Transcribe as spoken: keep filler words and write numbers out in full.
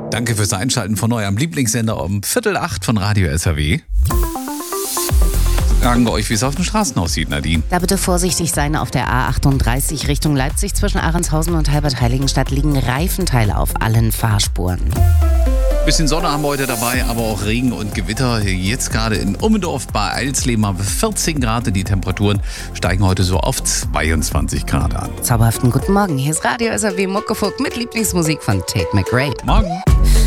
Danke fürs Einschalten von eurem Lieblingssender um Viertel acht von Radio S R W. Sagen wir euch, wie es auf den Straßen aussieht, Nadine. Da bitte vorsichtig sein. Auf der A achtunddreißig Richtung Leipzig zwischen Ahrendshausen und Halbert-Heiligenstadt liegen Reifenteile auf allen Fahrspuren. Bisschen Sonne haben wir heute dabei, aber auch Regen und Gewitter. Jetzt gerade in Ummendorf bei Eilsleben haben wir vierzehn Grad und die Temperaturen steigen heute so auf zweiundzwanzig Grad an. Zauberhaften guten Morgen. Hier ist Radio S R W Muckefuck mit Lieblingsmusik von Tate McRae. Morgen.